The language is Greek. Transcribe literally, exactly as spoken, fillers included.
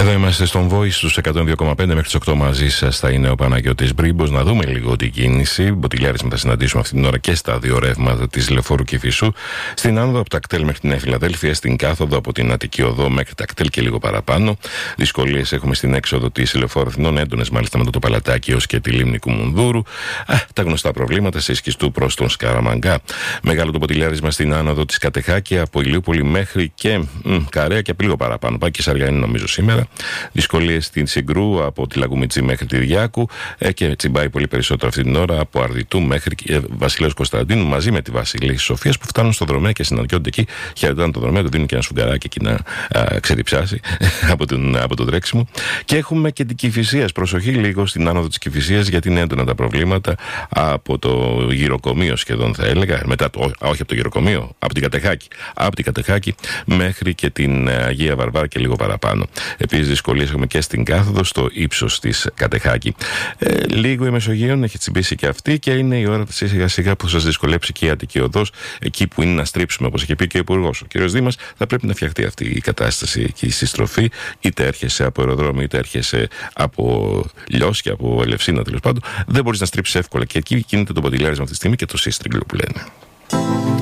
Εδώ είμαστε στον Voice στους εκατόν δύο κόμμα πέντε, μέχρι τις οκτώ μαζί σας θα είναι ο Παναγιώτης Μπρίμπος. Να δούμε λίγο την κίνηση. Μποτιλιάρισμα θα συναντήσουμε αυτή την ώρα και στα δύο ρεύματα της Λεωφόρου Κηφισού. Στην άνοδο από τα κτέλ μέχρι τη Νέα Φιλαδέλφεια, στην κάθοδο από την Αττική Οδό μέχρι τα κτέλ και λίγο παραπάνω. Δυσκολίες έχουμε στην έξοδο της Λεωφόρου Αθηνών, έντονες μάλιστα με το Παλατάκι έως και τη Λίμνη Κουμουνδούρου. Α, τα γνωστά προβλήματα σε Σκιστού προς τον Σκαραμαγκά. Μεγάλο το μποτιλιάρισμα στην άνοδο της Κατεχάκη από Ηλιούπολη μέχρι και μ, Καρέα και λίγο παραπάνω. Πάει και Σαριανή νομίζω σήμερα. Δυσκολίες στην Συγκρού από τη Λαγουμιτζή μέχρι τη Διάκου ε, και τσιμπάει πολύ περισσότερο αυτή την ώρα από Αρδιτού μέχρι ε, Βασιλέως Κωνσταντίνου μαζί με τη Βασιλή Σοφίας που φτάνουν στο Δρομέα και συναντιόνται εκεί. Χαιρετάνε το Δρομέα, του δίνουν και ένα σφουγγαράκι εκεί να α, ξεδιψάσει από, τον, από το τρέξιμο. Και έχουμε και την Κηφισίας. Προσοχή λίγο στην άνοδο της Κηφισίας γιατί είναι έντονα τα προβλήματα από το γυροκομείο σχεδόν θα έλεγα. Μετά το, όχι από το γυροκομείο, από την Κατεχάκη. Από την Κατεχάκη μέχρι και την Αγία Βαρβάρα και λίγο παραπάνω. Επίσης, δυσκολίες έχουμε και στην κάθοδο στο ύψος της Κατεχάκη. Ε, λίγο η Μεσογείων έχει τσιμπήσει και αυτή και είναι η ώρα σιγά σιγά που σας δυσκολέψει και η Αττική Οδός, εκεί που είναι να στρίψουμε, όπως είχε πει και ο Υπουργός. Ο κ. Δήμας, θα πρέπει να φτιαχτεί αυτή η κατάσταση εκεί στη στροφή, είτε έρχεσαι από αεροδρόμιο, είτε έρχεσαι από Λιώσια, από Ελευσίνα τέλος πάντων. Δεν μπορείς να στρίψεις εύκολα και εκεί κινείται το μποτιλιάρισμα αυτή τη στιγμή και το σύστριγγλο που λένε.